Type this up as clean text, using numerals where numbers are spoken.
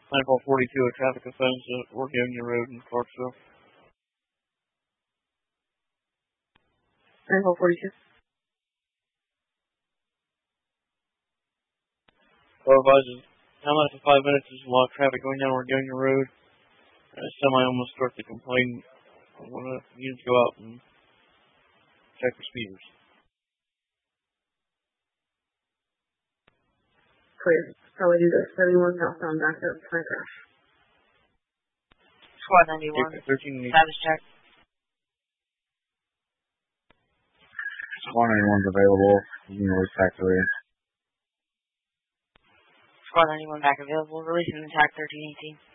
942, a traffic offense at Orgonia Road in Clarksville. 942. Car advises, time after 5 minutes, there's a lot of traffic going down Orgonia Road. Semi almost start to complain. I want you to go out and check the speeders. Clear. Probably do this. 71 southbound back up front crash. Squad 91. 13. Status check. Squad 91's available. You can release TAC 3. Squad 91 back available. Releasing the TAC 1318.